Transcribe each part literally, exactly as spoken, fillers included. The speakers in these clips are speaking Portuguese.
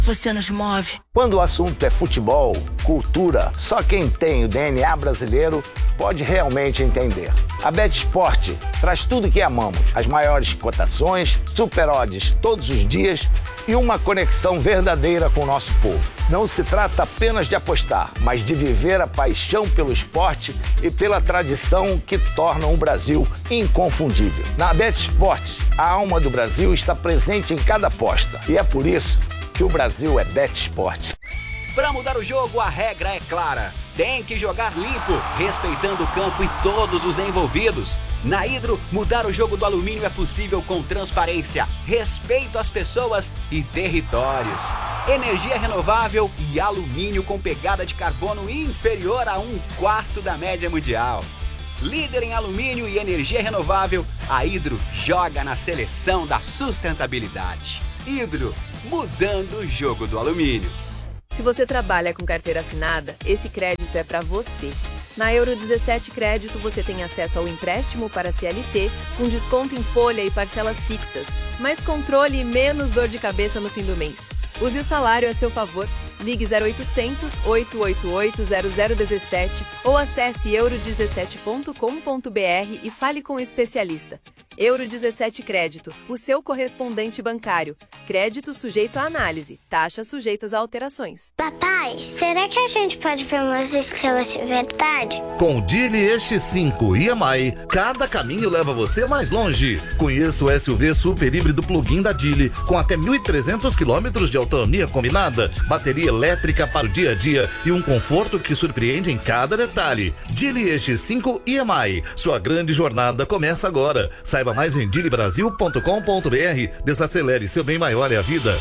Você nos move. Quando o assunto é futebol, cultura, só quem tem o D N A brasileiro pode realmente entender. A BetSport traz tudo que amamos. As maiores cotações, super odds todos os dias e uma conexão verdadeira com o nosso povo. Não se trata apenas de apostar, mas de viver a paixão pelo esporte e pela tradição que tornam o Brasil inconfundível. Na BetSport, a alma do Brasil está presente em cada aposta. E é por isso que o Brasil é BetSport. Para mudar o jogo, a regra é clara. Tem que jogar limpo, respeitando o campo e todos os envolvidos. Na Hidro, mudar o jogo do alumínio é possível com transparência, respeito às pessoas e territórios. Energia renovável e alumínio com pegada de carbono inferior a um quarto da média mundial. Líder em alumínio e energia renovável, a Hidro joga na seleção da sustentabilidade. Hidro, mudando o jogo do alumínio. Se você trabalha com carteira assinada, esse crédito é para você. Na Euro dezessete Crédito, você tem acesso ao empréstimo para C L T, com desconto em folha e parcelas fixas, mais controle e menos dor de cabeça no fim do mês. Use o salário a seu favor. Ligue zero oitocentos, oito oito oito, zero zero um sete ou acesse euro dezessete ponto com ponto br e fale com o especialista. Euro dezessete Crédito, o seu correspondente bancário. Crédito sujeito à análise, taxas sujeitas a alterações. Papai, será que a gente pode ver umas estrelas de verdade? Com o Geely X cinco I M I, cada caminho leva você mais longe. Conheça o S U V super híbrido plug-in da Geely, com até mil e trezentos quilômetros de autonomia combinada, bateria elétrica para o dia a dia e um conforto que surpreende em cada detalhe. Geely X cinco I M I, sua grande jornada começa agora. Saiba mais em geely brasil ponto com ponto br. Desacelere, seu bem maior é a vida.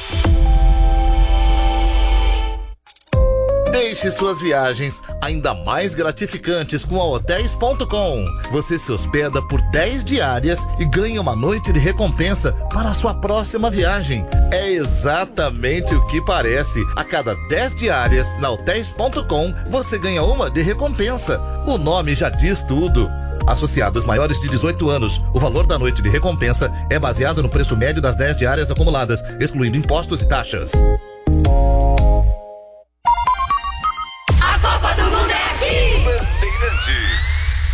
Deixe suas viagens ainda mais gratificantes com a hotéis ponto com. Você se hospeda por dez diárias e ganha uma noite de recompensa para a sua próxima viagem. É exatamente o que parece. A cada dez diárias na hotéis ponto com, você ganha uma de recompensa. O nome já diz tudo. Associados maiores de dezoito anos, o valor da noite de recompensa é baseado no preço médio das dez diárias acumuladas, excluindo impostos e taxas. A Copa do Mundo é aqui! Bandeirantes.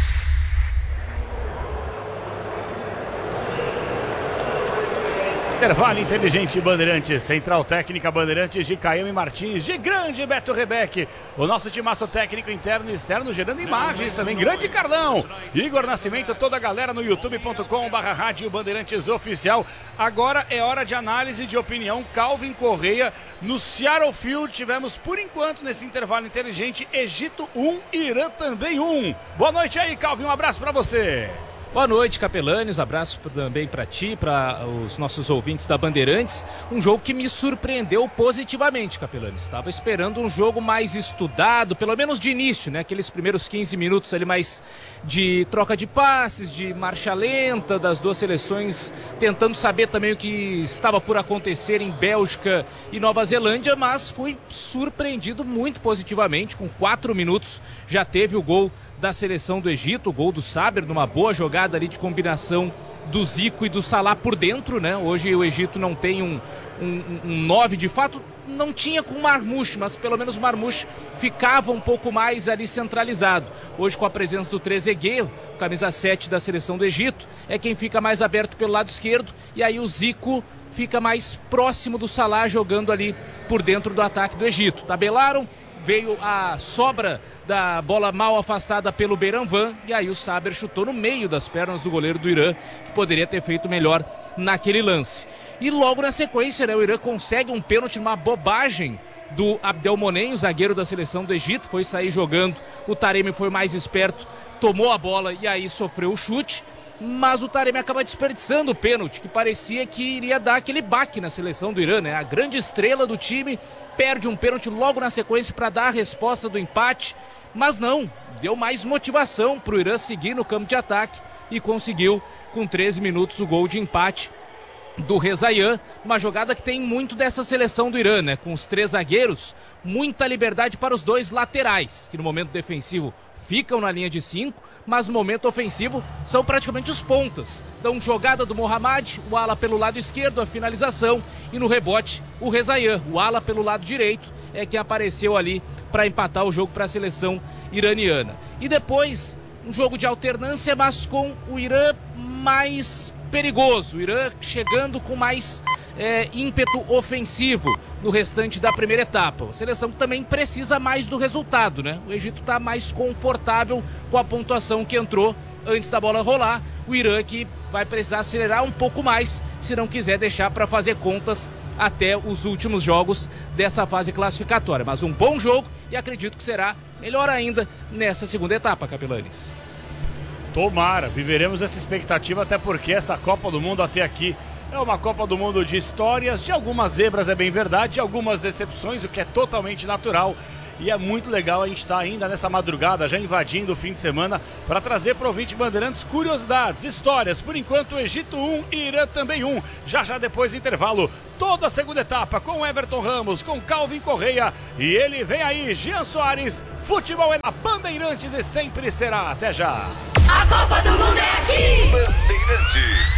Intervalo inteligente Bandeirantes, Central Técnica Bandeirantes de Caiame Martins, de grande Beto Rebeck, o nosso timaço técnico interno e externo gerando imagens também, grande Carlão, Igor Nascimento, toda a galera no youtube ponto com barra rádio Bandeirantes Oficial. Agora é hora de análise de opinião. Calvin Correia no Seattle Field. Tivemos por enquanto nesse intervalo inteligente Egito um, Irã também um. Boa noite aí, Calvin, um abraço pra você. Boa noite, Capelanes, abraço também para ti, para os nossos ouvintes da Bandeirantes. Um jogo que me surpreendeu positivamente, Capelanes. Estava esperando um jogo mais estudado, pelo menos de início, né? Aqueles primeiros quinze minutos ali mais de troca de passes, de marcha lenta das duas seleções, tentando saber também o que estava por acontecer em Bélgica e Nova Zelândia, mas fui surpreendido muito positivamente. Com quatro minutos já teve o gol da seleção do Egito, o gol do Saber, numa boa jogada ali de combinação do Zico e do Salah por dentro, né? Hoje o Egito não tem um, um, um nove, de fato não tinha com o Marmouche, mas pelo menos o Marmouche ficava um pouco mais ali centralizado. Hoje com a presença do Trezeguet, camisa sete da seleção do Egito, é quem fica mais aberto pelo lado esquerdo, e aí o Zico fica mais próximo do Salah jogando ali por dentro do ataque do Egito. Tabelaram, veio a sobra da bola mal afastada pelo Beiranvand, e aí o Saber chutou no meio das pernas do goleiro do Irã, que poderia ter feito melhor naquele lance. E logo na sequência, né, o Irã consegue um pênalti numa bobagem do Abdelmonem, o zagueiro da seleção do Egito, foi sair jogando, o Taremi foi mais esperto, tomou a bola e aí sofreu o chute, mas o Taremi acaba desperdiçando o pênalti, que parecia que iria dar aquele baque na seleção do Irã, né? A grande estrela do time perde um pênalti logo na sequência para dar a resposta do empate, mas não, deu mais motivação para o Irã seguir no campo de ataque e conseguiu, com treze minutos, o gol de empate do Rezaian, uma jogada que tem muito dessa seleção do Irã, né? Com os três zagueiros, muita liberdade para os dois laterais, que no momento defensivo ficam na linha de cinco, mas no momento ofensivo são praticamente os pontas. Então, jogada do Mohamed, o ala pelo lado esquerdo, a finalização, e no rebote, o Rezaian, o ala pelo lado direito, é quem apareceu ali para empatar o jogo para a seleção iraniana. E depois, um jogo de alternância, mas com o Irã mais perigoso, o Irã chegando com mais é, ímpeto ofensivo no restante da primeira etapa. A seleção também precisa mais do resultado, né? O Egito está mais confortável com a pontuação que entrou antes da bola rolar. O Irã que vai precisar acelerar um pouco mais se não quiser deixar para fazer contas até os últimos jogos dessa fase classificatória. Mas um bom jogo e acredito que será melhor ainda nessa segunda etapa, Capelanes. Tomara, viveremos essa expectativa, até porque essa Copa do Mundo até aqui é uma Copa do Mundo de histórias, de algumas zebras, é bem verdade, de algumas decepções, o que é totalmente natural. E é muito legal a gente estar ainda nessa madrugada, já invadindo o fim de semana, para trazer para o ouvinte Bandeirantes curiosidades, histórias. Por enquanto, Egito um e Irã também um. Já já depois do intervalo, toda a segunda etapa com Everton Ramos, com Calvin Correia. E ele vem aí, Jean Soares. Futebol é na Bandeirantes e sempre será. Até já. A Copa do Mundo é aqui. Bandeirantes.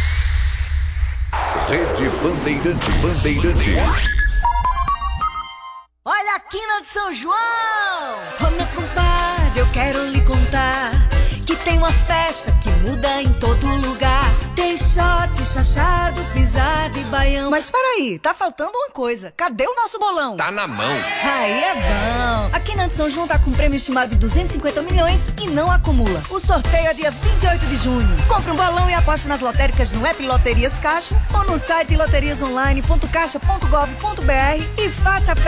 Rede Bandeirantes. Bandeirantes. Olha a quina de São João! Ô meu compadre, eu quero lhe contar que tem uma festa que muda em todo lugar. Tem shot, chachado, pisada e baião. Mas peraí, tá faltando uma coisa. Cadê o nosso bolão? Tá na mão. Aí é bom. A Quina de São João tá com um prêmio estimado de duzentos e cinquenta milhões e não acumula. O sorteio é dia vinte e oito de junho. Compre um bolão e aposte nas lotéricas no app Loterias Caixa ou no site loterias online ponto caixa ponto gov ponto br e faça a festa